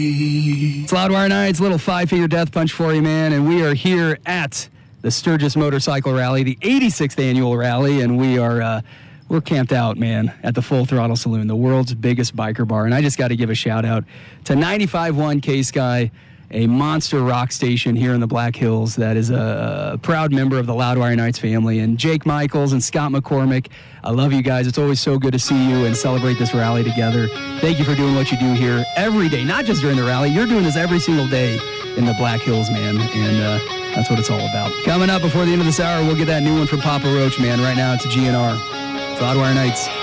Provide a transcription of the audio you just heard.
It's Loudwire Nights, little five-finger death punch for you, man, and we are here at the Sturgis Motorcycle Rally, the 86th annual rally, and we're camped out, man, at the Full Throttle Saloon, the world's biggest biker bar, and I just got to give a shout-out to 95.1 K-Sky, a monster rock station here in the Black Hills that is a proud member of the Loudwire Nights family, and Jake Michaels and Scott McCormick. I love you guys. It's always so good to see you and celebrate this rally together. Thank you for doing what you do here every day, not just during the rally. You're doing this every single day in the Black Hills, man, and that's what it's all about. Coming up before the end of this hour, we'll get that new one from Papa Roach, man. Right now, it's a GNR. It's Loudwire Nights.